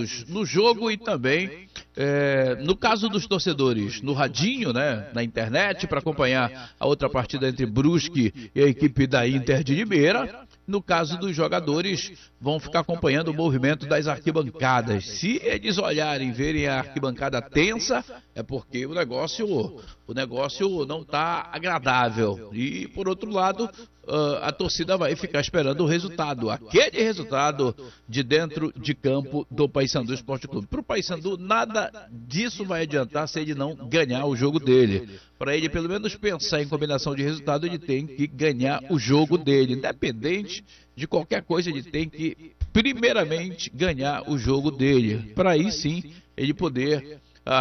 ligados no jogo e também, no caso dos torcedores, no radinho, né, na internet, para acompanhar a outra partida entre Brusque e a equipe da Inter de Limeira. No caso dos jogadores, vão ficar acompanhando o movimento das arquibancadas. Se eles olharem e verem a arquibancada tensa, é porque o negócio não está agradável. E, por outro lado, a torcida vai ficar esperando o resultado. Aquele resultado de dentro de campo do Paysandu Esporte Clube. Para o Paysandu, nada disso vai adiantar se ele não ganhar o jogo dele. Para ele, pelo menos, pensar em combinação de resultado, ele tem que ganhar o jogo dele. Independente de qualquer coisa, ele tem que, primeiramente, ganhar o jogo dele. Para aí, sim, ele poder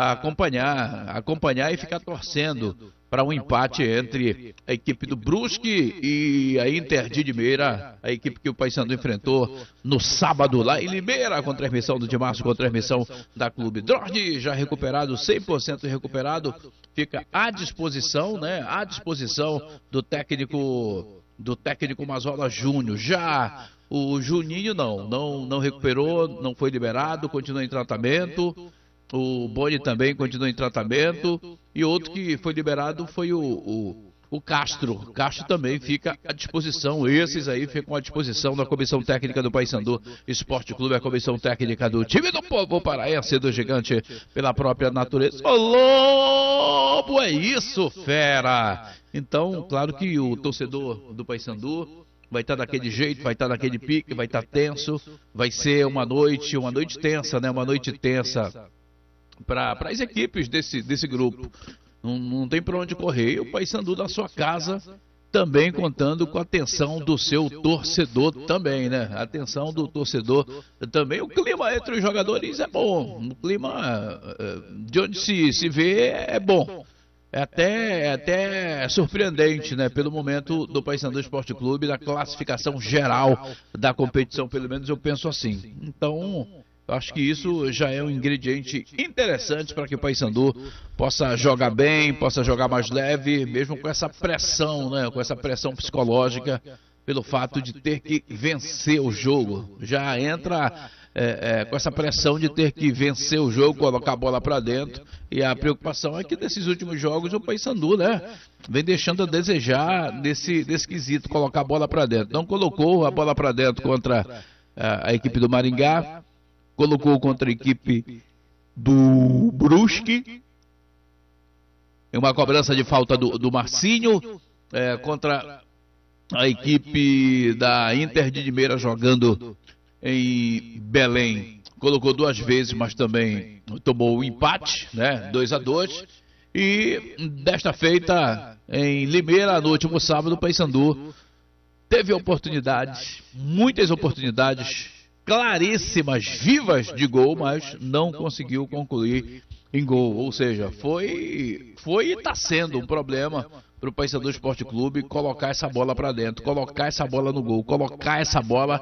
acompanhar e ficar torcendo para um empate entre a equipe do Brusque e a Inter de Limeira, a equipe que o Paysandu enfrentou no sábado lá em Limeira, com transmissão do Dimarço, com transmissão da Clube Drone, já recuperado, 100% recuperado, fica à disposição, né, à disposição do técnico Mazola Júnior. Já o Juninho não recuperou, não foi liberado, continua em tratamento. O Boni também continua em tratamento. E outro que foi liberado foi o Castro. O Castro também fica à disposição. Esses aí ficam à disposição da comissão técnica do Paysandu Esporte Clube, a comissão técnica do time do povo paraense, do gigante pela própria natureza. Ô Lobo, é isso, fera! Então, claro que o torcedor do Paysandu vai estar daquele jeito, vai estar naquele pique, vai estar tenso. Vai ser uma noite tensa, né? Uma noite tensa para as equipes desse grupo. Não tem para onde correr. E o Paysandu na sua casa também contando com a atenção do seu torcedor também, né? A atenção do torcedor também. O clima entre os jogadores é bom. O clima de onde se vê é bom. É até surpreendente, né? Pelo momento do Paysandu Esporte Clube, da classificação geral da competição, pelo menos eu penso assim. Então, eu acho que isso já é um ingrediente interessante para que o Paysandu possa jogar bem, possa jogar mais leve, mesmo com essa pressão, né? Com essa pressão psicológica, pelo fato de ter que vencer o jogo. Já entra com essa pressão de ter que vencer o jogo, colocar a bola para dentro. E a preocupação é que nesses últimos jogos o Paysandu, né, vem deixando a desejar nesse quesito, colocar a bola para dentro. Não colocou a bola para dentro contra a equipe do Maringá, colocou contra a equipe do Brusque, em uma cobrança de falta do Marcinho, contra a equipe da Inter de Limeira jogando em Belém. Colocou 2 vezes, mas também tomou o empate, né? 2-2. E desta feita, em Limeira, no último sábado, o Paysandu teve oportunidades, muitas oportunidades claríssimas, vivas de gol, mas não conseguiu concluir em gol. Ou seja, foi e está sendo um problema para o Paysandu Esporte Clube colocar essa bola para dentro, colocar essa bola no gol, colocar essa bola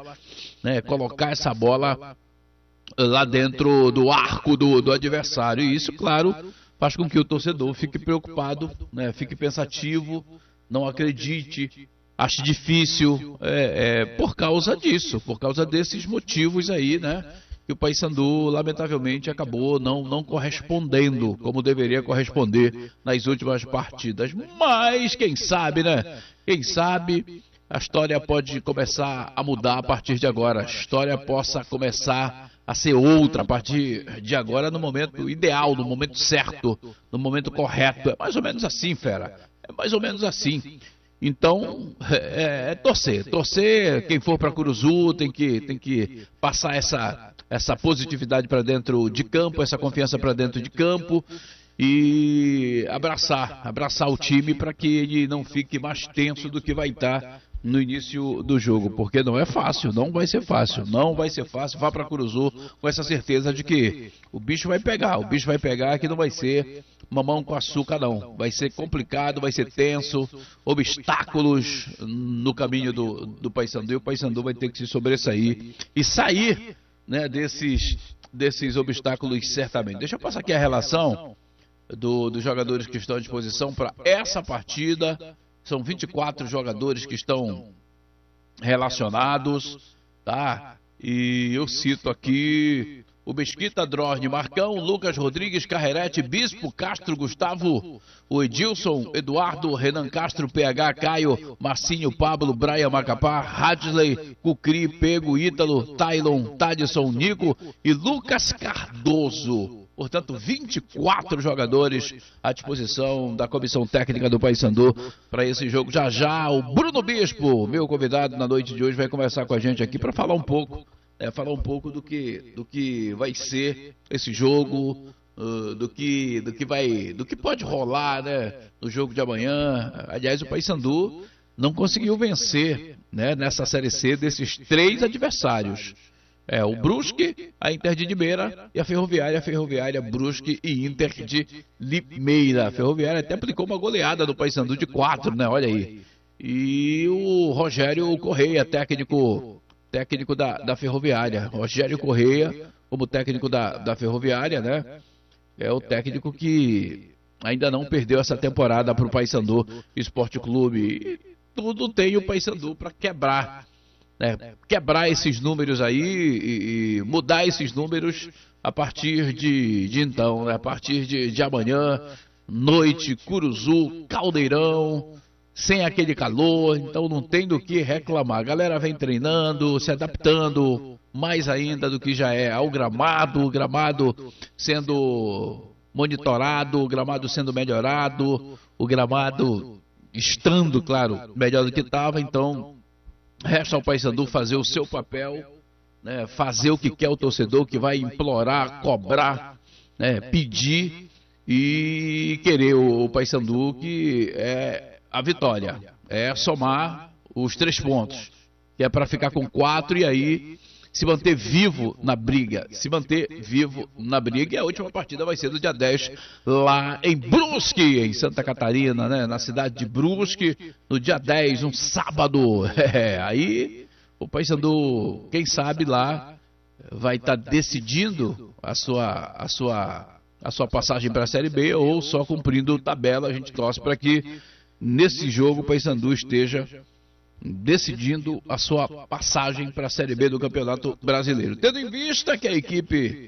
lá dentro do arco do adversário. E isso, claro, faz com que o torcedor fique preocupado, né, fique pensativo, não acredite, ache difícil, por causa disso, por causa desses motivos aí, né, que o Paysandu, lamentavelmente, acabou não correspondendo como deveria corresponder nas últimas partidas. Mas, quem sabe, né? Quem sabe a história pode começar a mudar a partir de agora. A história possa começar a ser outra a partir de agora, no momento ideal, no momento certo, no momento correto. É mais ou menos assim, fera. É mais ou menos assim. Então, torcer. Quem for para Curuzu tem que passar essa positividade para dentro de campo, essa confiança para dentro de campo e abraçar o time para que ele não fique mais tenso do que vai estar no início do jogo, porque não é fácil, não vai ser fácil. Vá para Curuzu com essa certeza de que o bicho vai pegar, que não vai ser mamão com açúcar não, vai ser complicado, vai ser tenso, obstáculos no caminho do Paysandu, e o Paysandu vai ter que se sobressair e sair, né, desses obstáculos certamente. Deixa eu passar aqui a relação dos jogadores que estão à disposição para essa partida. São 24 jogadores que estão relacionados, tá? E eu cito aqui o Mesquita, Drosne, Marcão, Lucas Rodrigues, Carrerete, Bispo, Castro, Gustavo, o Edilson, Eduardo, Renan Castro, PH, Caio, Marcinho, Pablo, Brian Macapá, Hadley, Cucri, Pego, Ítalo, Tailon, Tadson, Nico e Lucas Cardoso. Portanto, 24 jogadores à disposição da comissão técnica do Paysandu para esse jogo. Já já o Bruno Bispo, meu convidado na noite de hoje, vai conversar com a gente aqui para falar um pouco do que vai ser esse jogo, do que pode rolar, né, no jogo de amanhã. Aliás, o Paysandu não conseguiu vencer, né, nessa Série C desses 3 adversários. O Brusque, a Inter de Limeira e a Ferroviária, Brusque e Inter de Limeira. A Ferroviária até aplicou uma goleada no Paysandu de 4, né, olha aí. E o Rogério Correia, técnico da Ferroviária. Rogério Correia, como técnico da Ferroviária, né? É o técnico que ainda não perdeu essa temporada para o Paysandu Esporte Clube. E tudo tem o Paysandu para quebrar, né? Quebrar esses números aí e mudar esses números a partir de então, né? A partir de amanhã, noite, Curuzu, Caldeirão, sem aquele calor, então não tem do que reclamar. A galera vem treinando, se adaptando mais ainda do que já é ao gramado, o gramado sendo monitorado, o gramado sendo melhorado, o gramado estando, claro, melhor do que estava. Então, resta ao Paysandu fazer o seu papel, né, fazer o que quer o torcedor, que vai implorar, cobrar, né, pedir e querer o Paysandu, que é a vitória, é somar os 3 pontos, que é para ficar com 4 e aí se manter vivo na briga. E a última partida vai ser do dia 10, lá em Brusque, em Santa Catarina, né? Na cidade de Brusque, no dia 10, um sábado. Aí o Paysandu, quem sabe lá, vai estar decidindo a sua passagem para a Série B ou só cumprindo tabela. A gente torce para que nesse jogo o Paysandu esteja decidindo a sua passagem para a Série B do Campeonato Brasileiro. Tendo em vista que a equipe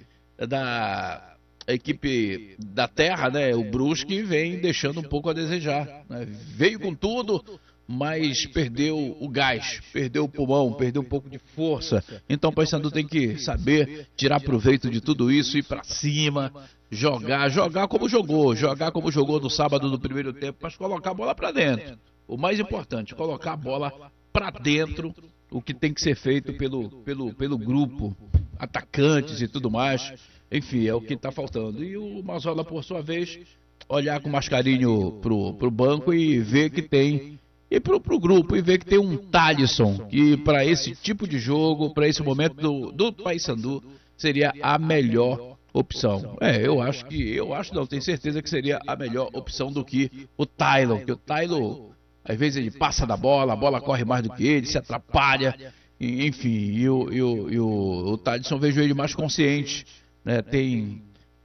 da terra, né, o Brusque, vem deixando um pouco a desejar, né? Veio com tudo, mas perdeu o gás, perdeu o pulmão, perdeu um pouco de força. Então o Paysandu tem que saber tirar proveito de tudo isso, ir para cima, jogar como jogou no sábado do primeiro tempo, mas colocar a bola para dentro. O mais importante, colocar a bola para dentro, o que tem que ser feito pelo grupo, atacantes e tudo mais. Enfim, é o que está faltando. E o Mazola, por sua vez, olhar com mais carinho pro banco e ver que tem, e pro grupo, e ver que tem um Talisson, que para esse tipo de jogo, para esse momento do Paysandu, seria a melhor opção. Tenho certeza que seria a melhor opção do que o Tailon, que o Tailon, às vezes ele passa da bola, a bola corre mais do que ele, se atrapalha, enfim, e o Talisson, vejo ele mais consciente, né? Tem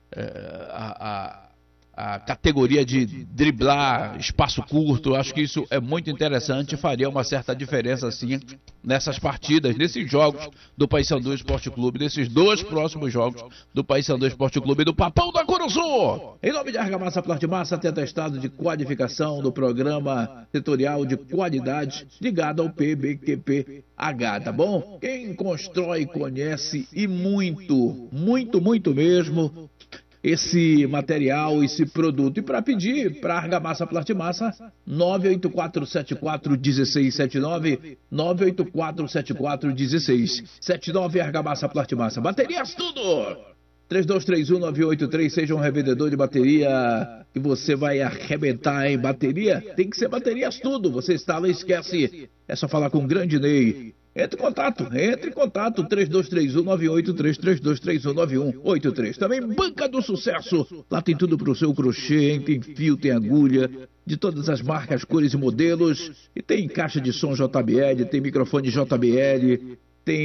a categoria de driblar espaço curto. Acho que isso é muito interessante, faria uma certa diferença assim nessas partidas, nesses jogos do Paysandu Esporte Clube, nesses 2 próximos jogos do Paysandu Esporte Clube e do Papão da Curuzu. Em nome de Argamassa Plastimassa, tem atestado de qualificação do Programa Setorial de Qualidade ligado ao PBQPH, tá bom? Quem constrói, conhece e muito mesmo esse material, esse produto. E para pedir para Argamassa Plastimassa, 984741679, 984741679, Argamassa Plastimassa. Baterias tudo! 3231-983, seja um revendedor de bateria que você vai arrebentar em bateria. Tem que ser baterias tudo. Você instala e esquece. É só falar com o grande Ney. Entre em contato, 3231-9833, 3231-9183. Também Banca do Sucesso, lá tem tudo pro seu crochê, hein? Tem fio, tem agulha, de todas as marcas, cores e modelos, e tem caixa de som JBL, tem microfone JBL,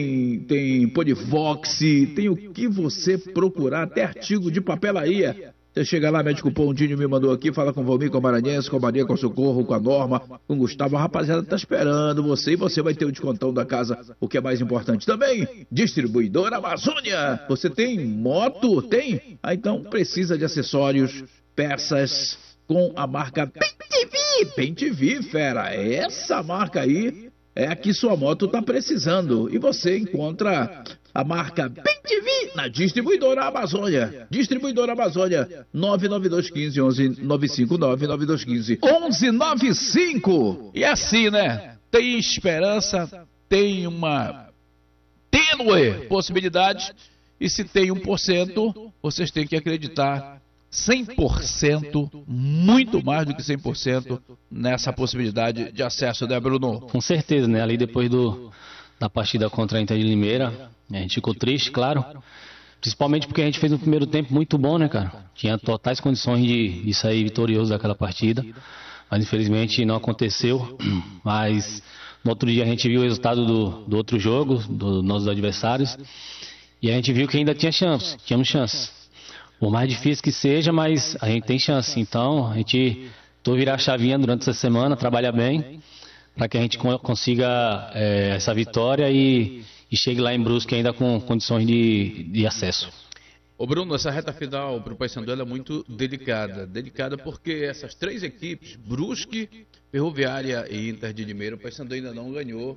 tem Polivox, tem o que você procurar, até artigo de papelaria. Você chega lá, mete cupom, o Dinho me mandou aqui, fala com o Valmir, com o Maranhense, com a Maria, com o Socorro, com a Norma, com o Gustavo. A rapaziada tá esperando você e você vai ter o descontão da casa, o que é mais importante também. Distribuidora Amazônia. Você tem moto? Tem? Então precisa de acessórios, peças com a marca PenTV. PenTV, fera. Essa marca aí é a que sua moto tá precisando. E você encontra a marca PenTV na Distribuidora Amazônia. Distribuidora Amazônia, 99215-1195, 99215-1195. E assim, né? Tem esperança, tem uma tênue possibilidade. E se tem 1%, vocês têm que acreditar 100%, muito mais do que 100% nessa possibilidade de acesso, né, Bruno? Com certeza, né? Ali depois da partida contra a Inter de Limeira, a gente ficou triste, claro. Principalmente porque a gente fez um primeiro tempo muito bom, né, cara? Tinha totais condições de sair vitorioso daquela partida. Mas infelizmente não aconteceu. Mas no outro dia a gente viu o resultado do outro jogo, dos nossos adversários. E a gente viu que ainda tínhamos chance. Por mais difícil que seja, mas a gente tem chance. Então, a gente virar a chavinha durante essa semana, trabalhar bem, para que a gente consiga essa vitória e chegue lá em Brusque ainda com condições de acesso. Ô Bruno, essa reta final para o Paysandu é muito delicada. Delicada porque essas três equipes, Brusque, Ferroviária e Inter de Limeira, o Paysandu ainda não ganhou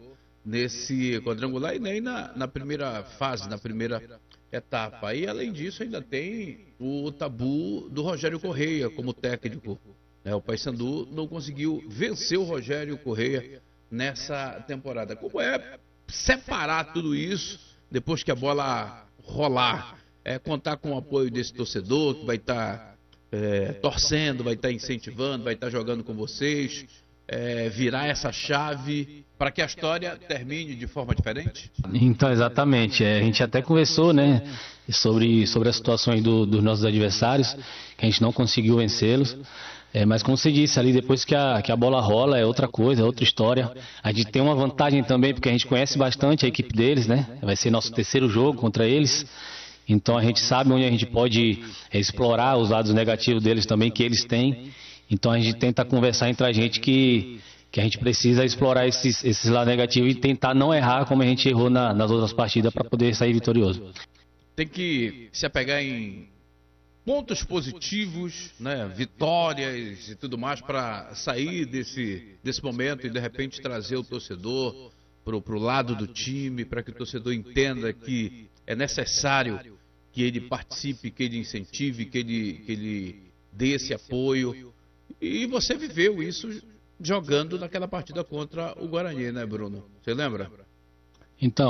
nesse quadrangular e nem na primeira fase, na primeira etapa. E além disso ainda tem o tabu do Rogério Correia como técnico. O Paysandu não conseguiu vencer o Rogério Correia nessa temporada. Como é separar tudo isso depois que a bola rolar? Contar com o apoio desse torcedor que vai estar torcendo, vai estar incentivando, vai estar jogando com vocês, virar essa chave para que a história termine de forma diferente? Então, exatamente. A gente até conversou, né, sobre as situações dos nossos adversários, que a gente não conseguiu vencê-los. Mas como você disse, ali depois que a bola rola é outra coisa, é outra história. A gente tem uma vantagem também, porque a gente conhece bastante a equipe deles, né? Vai ser nosso terceiro jogo contra eles. Então a gente sabe onde a gente pode explorar os lados negativos deles também, que eles têm. Então a gente tenta conversar entre a gente que a gente precisa explorar esses lados negativos e tentar não errar como a gente errou nas outras partidas para poder sair vitorioso. Tem que se apegar em pontos positivos, né, vitórias e tudo mais para sair desse momento e de repente trazer o torcedor pro lado do time, para que o torcedor entenda que é necessário que ele participe, que ele incentive, que ele dê esse apoio. E você viveu isso jogando naquela partida contra o Guarani, né, Bruno? Você lembra? Então,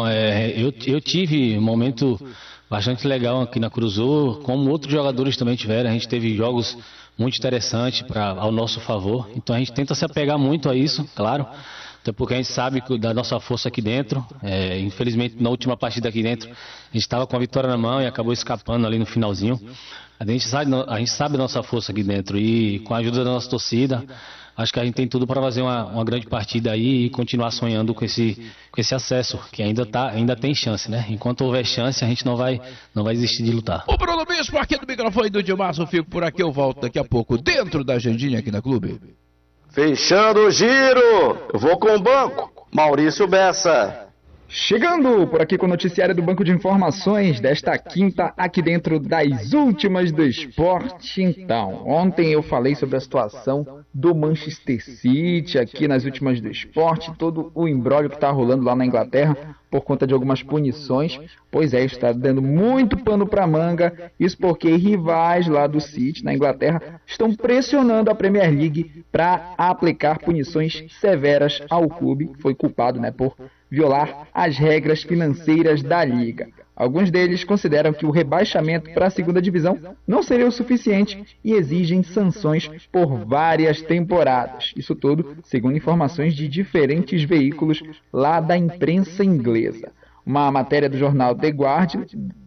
eu tive um momento bastante legal aqui na Cruzul, como outros jogadores também tiveram. A gente teve jogos muito interessantes ao nosso favor. Então a gente tenta se apegar muito a isso, claro. Até porque a gente sabe da nossa força aqui dentro. Infelizmente, na última partida aqui dentro, a gente estava com a vitória na mão e acabou escapando ali no finalzinho. A gente sabe da nossa força aqui dentro e com a ajuda da nossa torcida, acho que a gente tem tudo para fazer uma grande partida aí e continuar sonhando com esse acesso, que ainda tem chance, né? Enquanto houver chance, a gente não vai desistir de lutar. O Bruno Bispo aqui do microfone do Dilmaço, eu fico por aqui, eu volto daqui a pouco dentro da agendinha aqui na Clube. Fechando o giro, eu vou com o banco, Maurício Bessa. Chegando por aqui com o noticiário do Banco de Informações desta quinta, aqui dentro das últimas do esporte. Então, ontem eu falei sobre a situação do Manchester City aqui nas últimas do esporte, todo o imbróglio que está rolando lá na Inglaterra por conta de algumas punições. Pois é, está dando muito pano para manga, isso porque rivais lá do City na Inglaterra estão pressionando a Premier League para aplicar punições severas ao clube, foi culpado, né, por violar as regras financeiras da liga. Alguns deles consideram que o rebaixamento para a segunda divisão não seria o suficiente e exigem sanções por várias temporadas. Isso tudo segundo informações de diferentes veículos lá da imprensa inglesa. Uma matéria do jornal The Guardian,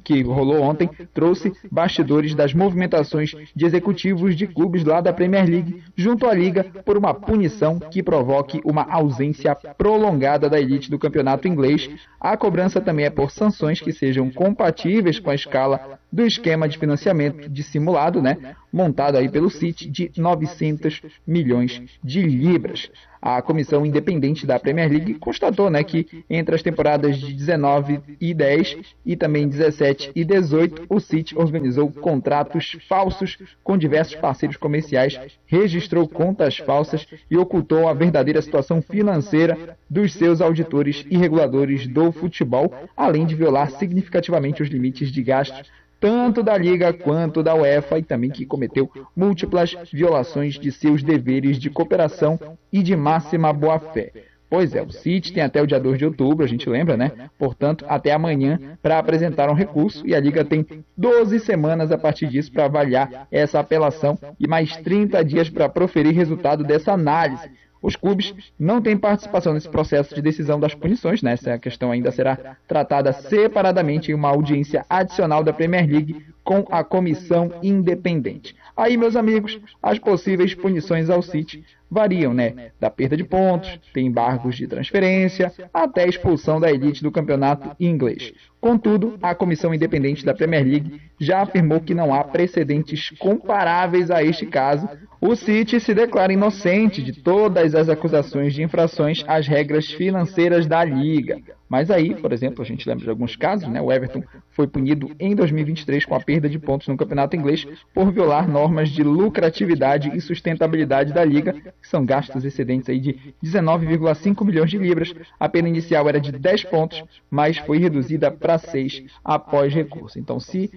que rolou ontem trouxe bastidores das movimentações de executivos de clubes lá da Premier League junto à Liga por uma punição que provoque uma ausência prolongada da elite do campeonato inglês. A cobrança também é por sanções que sejam compatíveis com a escala do esquema de financiamento dissimulado, montado aí pelo City, de 900 milhões de libras. A comissão independente da Premier League constatou que entre as temporadas de 19 e 10 e também 17 e 18, o City organizou contratos falsos com diversos parceiros comerciais, registrou contas falsas e ocultou a verdadeira situação financeira dos seus auditores e reguladores do futebol, além de violar significativamente os limites de gastos tanto da Liga quanto da UEFA, e também que cometeu múltiplas violações de seus deveres de cooperação e de máxima boa-fé. Pois é, o City tem até o dia 2 de outubro, a gente lembra, Portanto, até amanhã para apresentar um recurso, e a Liga tem 12 semanas a partir disso para avaliar essa apelação e mais 30 dias para proferir resultado dessa análise. Os clubes não têm participação nesse processo de decisão das punições, Essa questão ainda será tratada separadamente em uma audiência adicional da Premier League com a comissão independente. Aí, meus amigos, as possíveis punições ao City variam, Da perda de pontos, tem embargos de transferência, até a expulsão da elite do campeonato inglês. Contudo, a comissão independente da Premier League já afirmou que não há precedentes comparáveis a este caso. O City se declara inocente de todas as acusações de infrações às regras financeiras da Liga. Mas aí, por exemplo, a gente lembra de alguns casos, O Everton foi punido em 2023 com a perda de pontos no campeonato inglês por violar normas de lucratividade e sustentabilidade da Liga, que são gastos excedentes aí de 19,5 milhões de libras. A pena inicial era de 10 pontos, mas foi reduzida para 6 após recurso. Então, se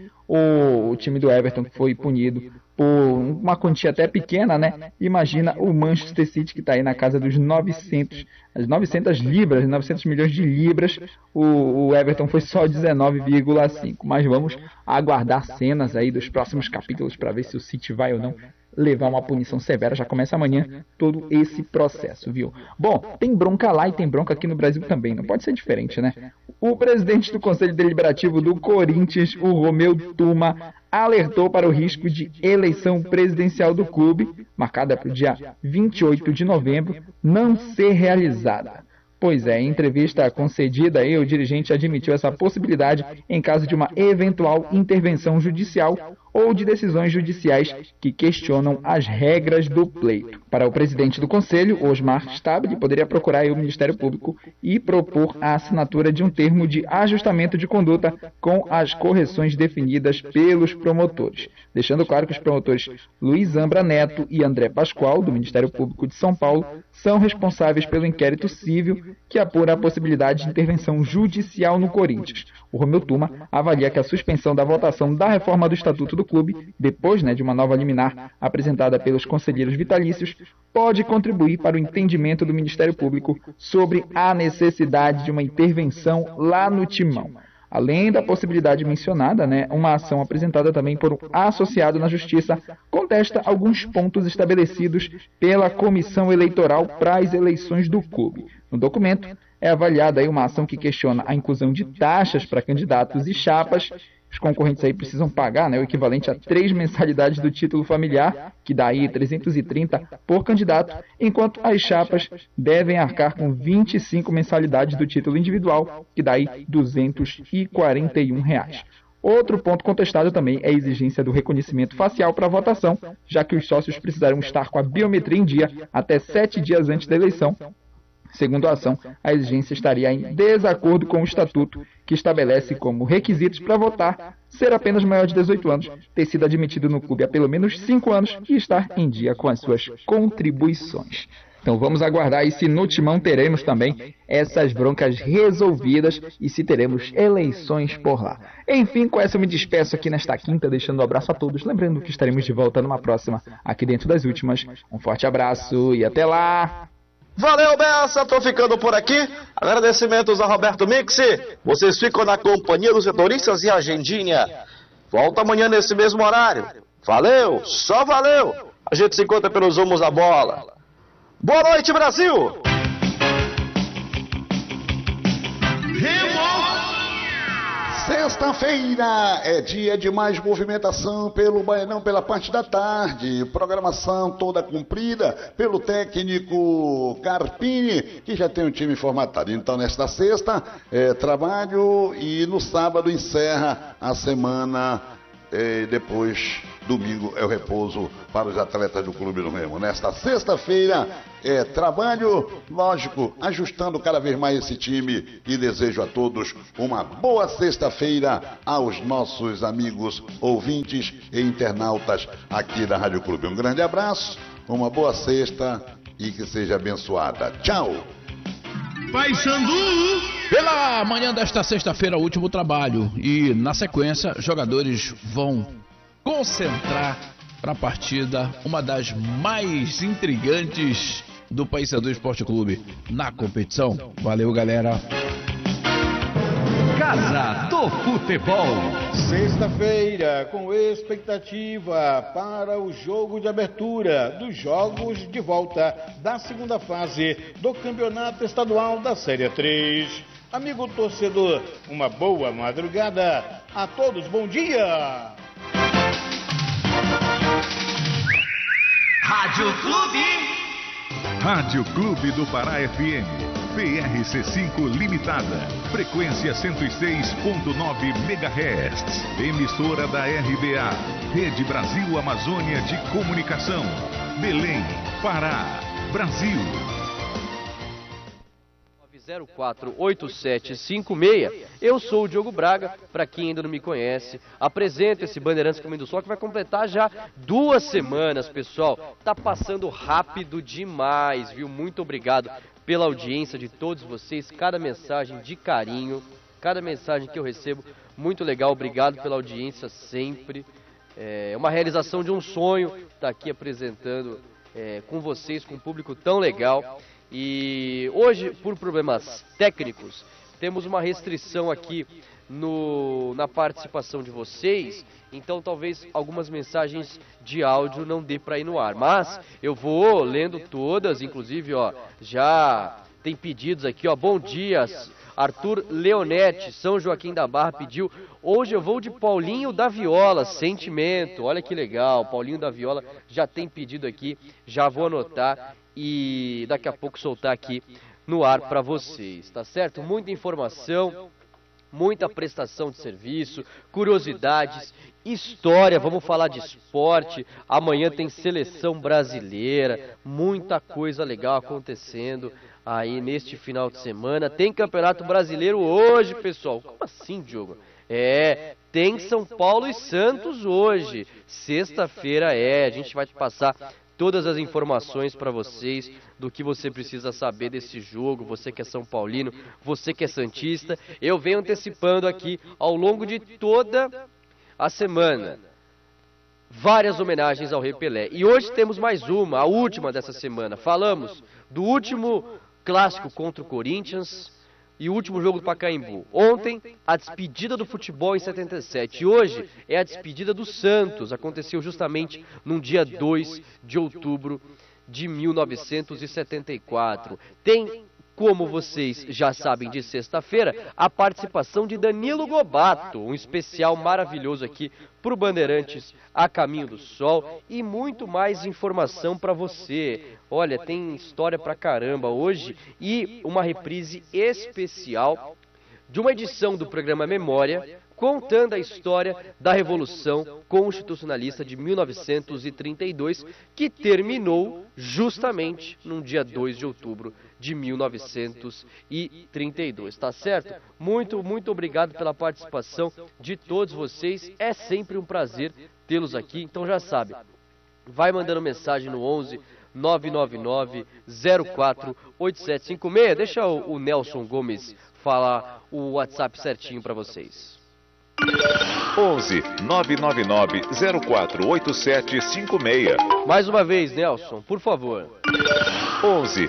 o time do Everton foi punido por uma quantia até pequena, Imagina o Manchester City, que está aí na casa dos 900 libras, 900 milhões de libras. O Everton foi só 19,5. Mas vamos aguardar cenas aí dos próximos capítulos para ver se o City vai ou não levar uma punição severa. Já começa amanhã todo esse processo, viu? Bom, tem bronca lá e tem bronca aqui no Brasil também, não pode ser diferente, O presidente do Conselho Deliberativo do Corinthians, o Romeu Tuma, alertou para o risco de eleição presidencial do clube, marcada para o dia 28 de novembro, não ser realizada. Pois é, em entrevista concedida, o dirigente admitiu essa possibilidade em caso de uma eventual intervenção judicial ou de decisões judiciais que questionam as regras do pleito. Para o presidente do Conselho, Osmar Stabile, poderia procurar o Ministério Público e propor a assinatura de um termo de ajustamento de conduta com as correções definidas pelos promotores, deixando claro que os promotores Luiz Zambra Neto e André Pascoal, do Ministério Público de São Paulo, são responsáveis pelo inquérito civil que apura a possibilidade de intervenção judicial no Corinthians. O Romeu Tuma avalia que a suspensão da votação da reforma do Estatuto do clube, depois de uma nova liminar apresentada pelos conselheiros vitalícios, pode contribuir para o entendimento do Ministério Público sobre a necessidade de uma intervenção lá no timão. Além da possibilidade mencionada, uma ação apresentada também por um associado na Justiça contesta alguns pontos estabelecidos pela Comissão Eleitoral para as eleições do clube. No documento, é avaliada uma ação que questiona a inclusão de taxas para candidatos e chapas. Os concorrentes aí precisam pagar o equivalente a 3 mensalidades do título familiar, que dá aí 330 por candidato, enquanto as chapas devem arcar com 25 mensalidades do título individual, que dá aí R$ 241. Outro ponto contestado também é a exigência do reconhecimento facial para a votação, já que os sócios precisarão estar com a biometria em dia até 7 dias antes da eleição. Segundo a ação, a exigência estaria em desacordo com o Estatuto, que estabelece como requisitos para votar ser apenas maior de 18 anos, ter sido admitido no clube há pelo menos 5 anos e estar em dia com as suas contribuições. Então vamos aguardar aí se no timão teremos também essas broncas resolvidas e se teremos eleições por lá. Enfim, com essa eu me despeço aqui nesta quinta, deixando um abraço a todos, lembrando que estaremos de volta numa próxima aqui dentro das últimas. Um forte abraço e até lá! Valeu, Bessa, tô ficando por aqui. Agradecimentos a Roberto Mixi. Vocês ficam na companhia dos setoristas e agendinha. Volta amanhã nesse mesmo horário. Valeu, só valeu. A gente se encontra pelos rumos da bola. Boa noite, Brasil! Sensacional! Sexta-feira é dia de mais movimentação pelo Baianão pela parte da tarde. Programação toda cumprida pelo técnico Carpini, que já tem um time formatado. Então, nesta sexta é trabalho e no sábado encerra a semana. Depois, domingo, é o repouso para os atletas do Clube do Remo. Nesta sexta-feira é trabalho, lógico, ajustando cada vez mais esse time, e desejo a todos uma boa sexta-feira, aos nossos amigos ouvintes e internautas aqui da Rádio Clube. Um grande abraço, uma boa sexta e que seja abençoada. Tchau! Paysandu! Pela manhã desta sexta-feira, o último trabalho. E na sequência, jogadores vão concentrar para a partida, uma das mais intrigantes do Paysandu Esporte Clube na competição. Valeu, galera! Casa do Futebol. Sexta-feira, com expectativa para o jogo de abertura dos jogos de volta da segunda fase do Campeonato Estadual da Série 3. Amigo torcedor, uma boa madrugada. A todos, bom dia! Rádio Clube. Rádio Clube do Pará FM. PRC5 Limitada, frequência 106.9 MHz, emissora da RBA, Rede Brasil Amazônia de Comunicação, Belém, Pará, Brasil. 9048756. Eu sou o Diogo Braga, para quem ainda não me conhece, apresento esse Bandeirantes Caminho do Sol, que vai completar já 2 semanas, pessoal. Tá passando rápido demais, viu? Muito obrigado pela audiência de todos vocês, cada mensagem de carinho, cada mensagem que eu recebo, muito legal, obrigado pela audiência sempre. É uma realização de um sonho estar aqui apresentando com vocês, com um público tão legal. E hoje, por problemas técnicos, temos uma restrição aqui na participação de vocês, então talvez algumas mensagens de áudio não dê para ir no ar, mas eu vou lendo todas, inclusive, ó, já tem pedidos aqui, ó, bom dia, Arthur Leonetti, São Joaquim da Barra pediu, hoje eu vou de Paulinho da Viola, Sentimento, olha que legal, Paulinho da Viola já tem pedido aqui, já vou anotar e daqui a pouco soltar aqui no ar para vocês, tá certo? Muita informação, muita prestação de serviço, curiosidades, história, vamos falar de esporte, amanhã tem seleção brasileira, muita coisa legal acontecendo aí neste final de semana, tem Campeonato Brasileiro hoje, pessoal. Como assim, Diogo? Tem São Paulo e Santos hoje, sexta-feira a gente vai te passar todas as informações para vocês do que você precisa saber desse jogo, você que é São Paulino, você que é Santista. Eu venho antecipando aqui ao longo de toda a semana várias homenagens ao Rei Pelé. E hoje temos mais uma, a última dessa semana. Falamos do último clássico contra o Corinthians e o último jogo do Pacaembu. Ontem, a despedida do futebol em 77. E hoje é a despedida do Santos. Aconteceu justamente no dia 2 de outubro de 1974. Tem, como vocês já sabem, de sexta-feira, a participação de Danilo Gobato. Um especial maravilhoso aqui para o Bandeirantes a Caminho do Sol. E muito mais informação para você. Olha, tem história pra caramba hoje e uma reprise especial de uma edição do programa Memória, contando a história da Revolução Constitucionalista de 1932, que terminou justamente no dia 2 de outubro de 1932, tá certo? Muito obrigado pela participação de todos vocês, é sempre um prazer tê-los aqui, então já sabe, vai mandando mensagem no 11 999-04-8756. Deixa o Nelson Gomes falar o WhatsApp certinho para vocês. 11 999-04-8756. Mais uma vez, Nelson, por favor. 11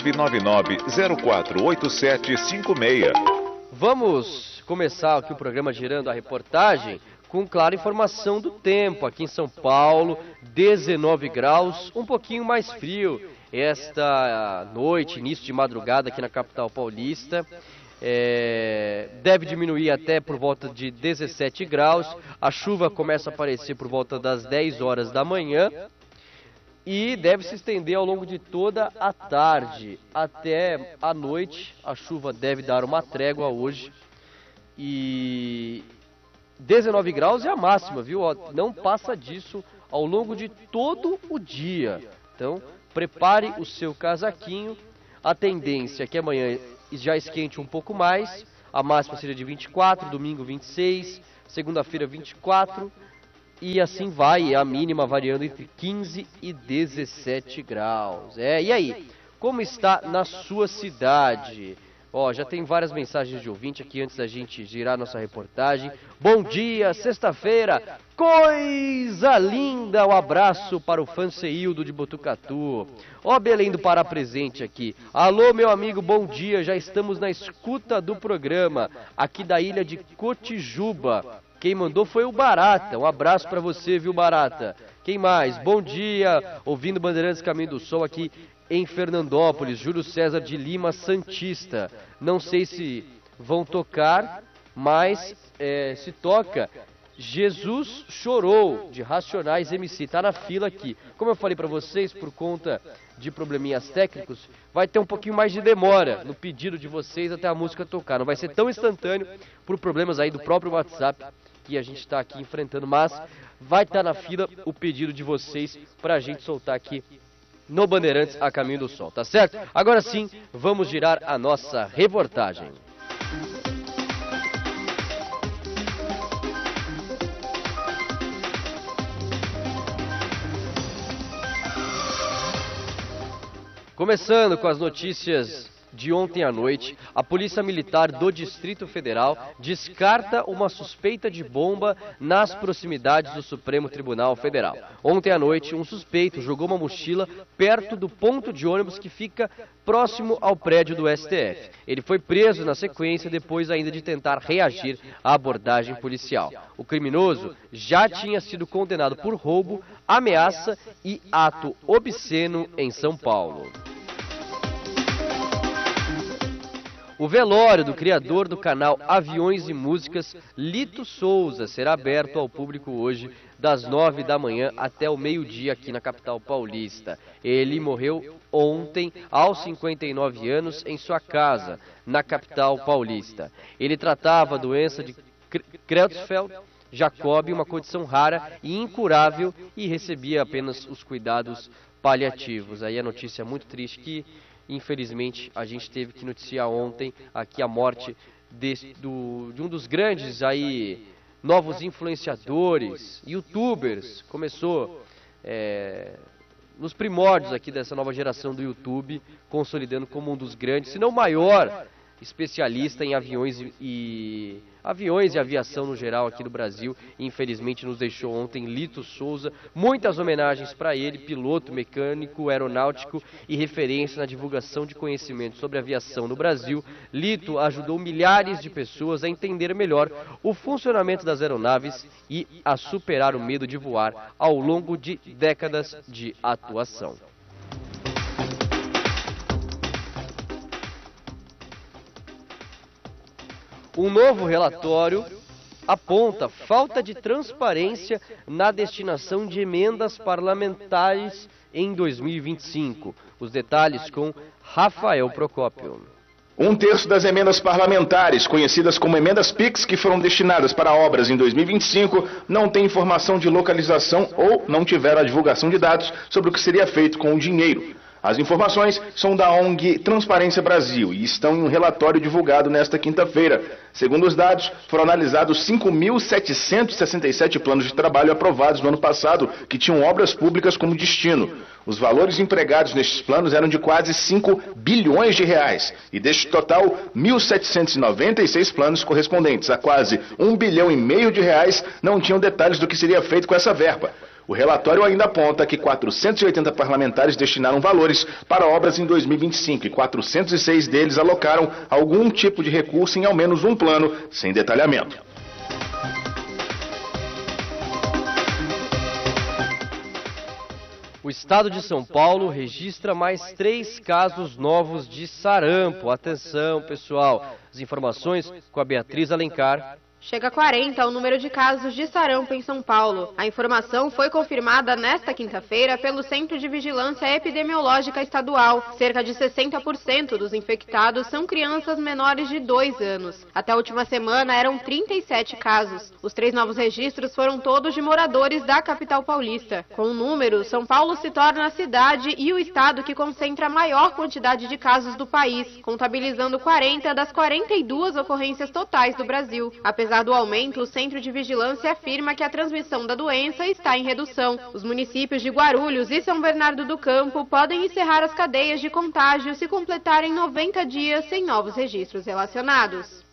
999-04-8756. Vamos começar aqui o programa girando a reportagem com clara informação do tempo. Aqui em São Paulo, 19 graus, um pouquinho mais frio esta noite, início de madrugada aqui na capital paulista. deve diminuir até por volta de 17 graus. A chuva começa a aparecer por volta das 10 horas da manhã e deve se estender ao longo de toda a tarde. Até a noite a chuva deve dar uma trégua hoje. E 19 graus é a máxima, viu? Não passa disso ao longo de todo o dia. Então, prepare o seu casaquinho. A tendência é que amanhã já esquente um pouco mais. A máxima seria de 24, domingo 26, segunda-feira 24. E assim vai, a mínima variando entre 15 e 17 graus. E aí? Como está na sua cidade? Já tem várias mensagens de ouvinte aqui antes da gente girar nossa reportagem. Bom dia, sexta-feira, coisa linda, um abraço para o Fanceildo de Botucatu. Belém do Pará presente aqui. Alô, meu amigo, bom dia, já estamos na escuta do programa, aqui da ilha de Cotijuba. Quem mandou foi o Barata, um abraço para você, viu, Barata? Quem mais? Bom dia, ouvindo Bandeirantes Caminho do Sol aqui em Fernandópolis, Júlio César de Lima Santista. Não sei se vão tocar, mas se toca Jesus Chorou, de Racionais MC. Tá na fila aqui. Como eu falei para vocês, por conta de probleminhas técnicos, vai ter um pouquinho mais de demora no pedido de vocês até a música tocar. Não vai ser tão instantâneo por problemas aí do próprio WhatsApp que a gente está aqui enfrentando, mas vai estar na fila o pedido de vocês para a gente soltar aqui no Bandeirantes a Caminho do Sol, tá certo? Agora sim, vamos girar a nossa reportagem. Começando com as notícias de ontem à noite, a Polícia Militar do Distrito Federal descarta uma suspeita de bomba nas proximidades do Supremo Tribunal Federal. Ontem à noite, um suspeito jogou uma mochila perto do ponto de ônibus que fica próximo ao prédio do STF. Ele foi preso na sequência, depois ainda de tentar reagir à abordagem policial. O criminoso já tinha sido condenado por roubo, ameaça e ato obsceno em São Paulo. O velório do criador do canal Aviões e Músicas, Lito Souza, será aberto ao público hoje, das 9 da manhã até o meio-dia aqui na capital paulista. Ele morreu ontem, aos 59 anos, em sua casa, na capital paulista. Ele tratava a doença de Creutzfeldt-Jakob, uma condição rara e incurável, e recebia apenas os cuidados paliativos. Aí a notícia muito triste que, infelizmente, a gente teve que noticiar ontem aqui a morte de um dos grandes aí novos influenciadores, youtubers. Começou nos primórdios aqui dessa nova geração do YouTube, consolidando como um dos grandes, se não o maior especialista em aviões e aviação no geral aqui no Brasil. Infelizmente nos deixou ontem Lito Souza. Muitas homenagens para ele, piloto, mecânico, aeronáutico e referência na divulgação de conhecimento sobre aviação no Brasil. Lito ajudou milhares de pessoas a entender melhor o funcionamento das aeronaves e a superar o medo de voar ao longo de décadas de atuação. Um novo relatório aponta falta de transparência na destinação de emendas parlamentares em 2025. Os detalhes com Rafael Procópio. Um terço das emendas parlamentares, conhecidas como emendas PIX, que foram destinadas para obras em 2025, não tem informação de localização ou não tiveram a divulgação de dados sobre o que seria feito com o dinheiro. As informações são da ONG Transparência Brasil e estão em um relatório divulgado nesta quinta-feira. Segundo os dados, foram analisados 5.767 planos de trabalho aprovados no ano passado, que tinham obras públicas como destino. Os valores empregados nestes planos eram de quase 5 bilhões de reais. E deste total, 1.796 planos correspondentes a quase 1,5 bilhão de reais não tinham detalhes do que seria feito com essa verba. O relatório ainda aponta que 480 parlamentares destinaram valores para obras em 2025 e 406 deles alocaram algum tipo de recurso em ao menos um plano, sem detalhamento. O estado de São Paulo registra mais 3 casos novos de sarampo. Atenção, pessoal, As informações com a Beatriz Alencar. Chega a 40 o número de casos de sarampo em São Paulo. A informação foi confirmada nesta quinta-feira pelo Centro de Vigilância Epidemiológica Estadual. Cerca de 60% dos infectados são crianças menores de 2 anos. Até a última semana eram 37 casos. Os 3 novos registros foram todos de moradores da capital paulista. Com o número, São Paulo se torna a cidade e o estado que concentra a maior quantidade de casos do país, contabilizando 40 das 42 ocorrências totais do Brasil. Apesar do aumento, o Centro de Vigilância afirma que a transmissão da doença está em redução. Os municípios de Guarulhos e São Bernardo do Campo podem encerrar as cadeias de contágio se completarem 90 dias sem novos registros relacionados.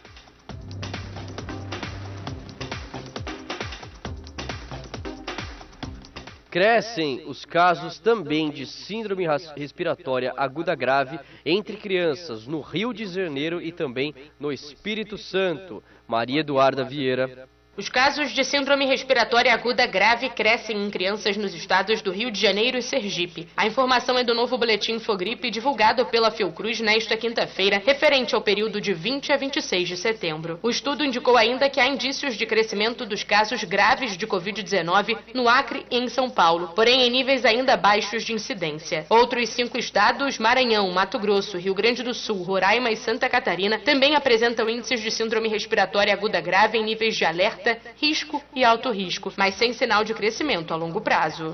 Crescem os casos também de síndrome respiratória aguda grave entre crianças no Rio de Janeiro e também no Espírito Santo. Maria Eduarda Vieira. Os casos de síndrome respiratória aguda grave crescem em crianças nos estados do Rio de Janeiro e Sergipe. A informação é do novo boletim Infogripe divulgado pela Fiocruz nesta quinta-feira, referente ao período de 20 a 26 de setembro. O estudo indicou ainda que há indícios de crescimento dos casos graves de Covid-19 no Acre e em São Paulo, porém em níveis ainda baixos de incidência. Outros 5 estados, Maranhão, Mato Grosso, Rio Grande do Sul, Roraima e Santa Catarina, também apresentam índices de síndrome respiratória aguda grave em níveis de alerta, risco e alto risco, mas sem sinal de crescimento a longo prazo.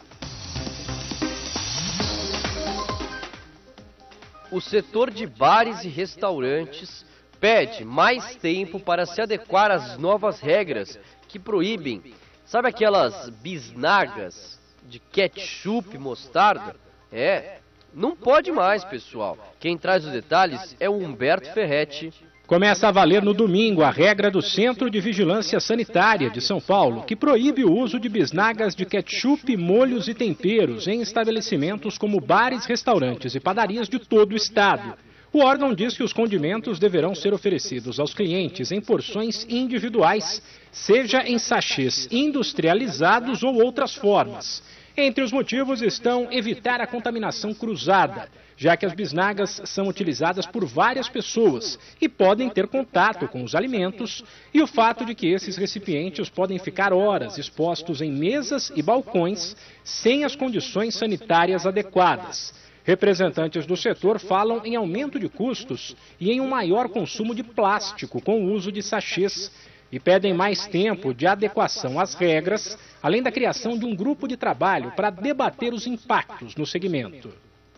O setor de bares e restaurantes pede mais tempo para se adequar às novas regras que proíbem, sabe aquelas bisnagas de ketchup e mostarda? Não pode mais, pessoal. Quem traz os detalhes é o Humberto Ferretti. Começa a valer no domingo a regra do Centro de Vigilância Sanitária de São Paulo, que proíbe o uso de bisnagas de ketchup, molhos e temperos em estabelecimentos como bares, restaurantes e padarias de todo o estado. O órgão diz que os condimentos deverão ser oferecidos aos clientes em porções individuais, seja em sachês industrializados ou outras formas. Entre os motivos estão evitar a contaminação cruzada, já que as bisnagas são utilizadas por várias pessoas e podem ter contato com os alimentos, e o fato de que esses recipientes podem ficar horas expostos em mesas e balcões sem as condições sanitárias adequadas. Representantes do setor falam em aumento de custos e em um maior consumo de plástico com o uso de sachês, e pedem mais tempo de adequação às regras, além da criação de um grupo de trabalho para debater os impactos no segmento.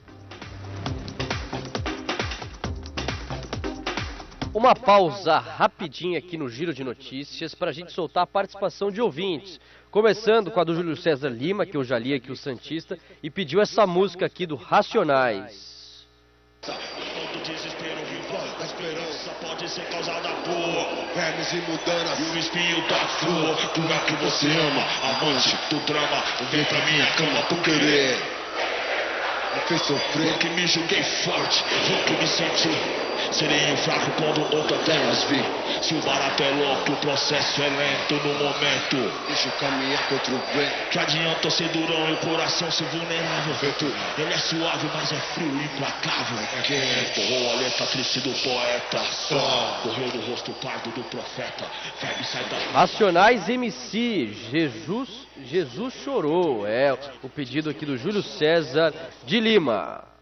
Uma pausa rapidinha aqui no Giro de Notícias para a gente soltar a participação de ouvintes. Começando com a do Júlio César Lima, que eu já li aqui, o Santista, e pediu essa música aqui do Racionais. Todo desespero vivo, a esperança pode ser causada por vermes e mudanas, e o espinho da sua cultura que você ama, amante do drama, vem pra minha cama por querer. Me fez sofrer, que me julguei forte, foi que me senti. Serei fraco quando outra delas vi. Se o barato é louco, o processo é lento no momento. Deixa eu caminhar contra o vento. Que adianta ser durão e o coração ser vulnerável. Vento, ele é suave, mas é frio e implacável. Borrou a letra triste do poeta. Só correu no rosto pardo do profeta. Verbe sai da... Racionais MC, Jesus chorou. É o pedido aqui do Júlio César de Lima.